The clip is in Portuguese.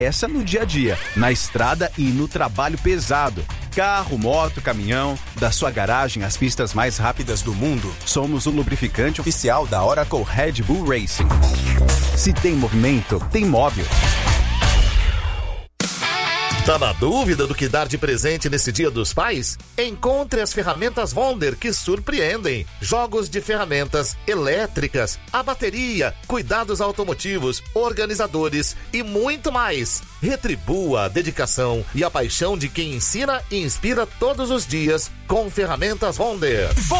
Essa no dia a dia, na estrada e no trabalho pesado. Carro, moto, caminhão, da sua garagem às pistas mais rápidas do mundo. Somos o lubrificante oficial da Oracle Red Bull Racing. Se tem movimento, tem móvel. Tá na dúvida do que dar de presente nesse Dia dos Pais? Encontre as ferramentas Wonder que surpreendem. Jogos de ferramentas elétricas, a bateria, cuidados automotivos, organizadores e muito mais. Retribua a dedicação e a paixão de quem ensina e inspira todos os dias com ferramentas Wonder.